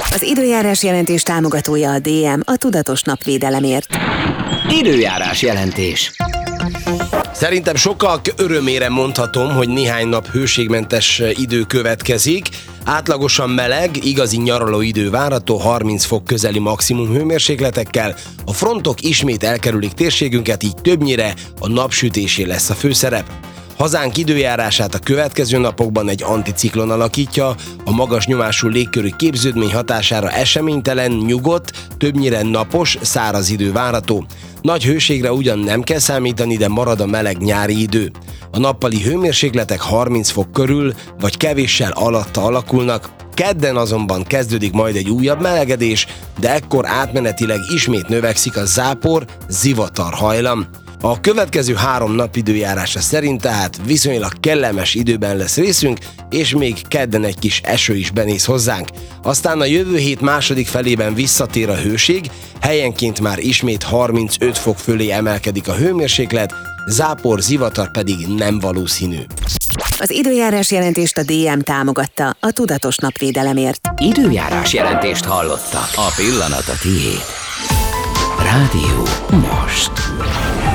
Az időjárás jelentés támogatója a DM, a tudatos napvédelemért. Időjárás jelentés. Szerintem sokak örömére mondhatom, hogy néhány nap hőségmentes idő következik. Átlagosan meleg, igazi nyaraló idő várható, 30 fok közeli maximum hőmérsékletekkel. A frontok ismét elkerülik térségünket, így többnyire a napsütésé lesz a főszerep. Hazánk időjárását a következő napokban egy anticiklon alakítja, a magas nyomású légkörű képződmény hatására eseménytelen, nyugodt, többnyire napos, száraz idő várható. Nagy hőségre ugyan nem kell számítani, de marad a meleg nyári idő. A nappali hőmérsékletek 30 fok körül, vagy kevéssel alatta alakulnak, kedden azonban kezdődik majd egy újabb melegedés, de ekkor átmenetileg ismét növekszik a zápor, zivatar hajlam. A következő 3 nap időjárása szerint tehát viszonylag kellemes időben lesz részünk, és még kedden egy kis eső is benéz hozzánk. Aztán a jövő hét második felében visszatér a hőség, helyenként már ismét 35 fok fölé emelkedik a hőmérséklet, zápor, zivatar pedig nem valószínű. Az időjárás jelentést a DM támogatta, a tudatos napvédelemért. Időjárás jelentést hallottak. A pillanat a tiéd. Rádió most.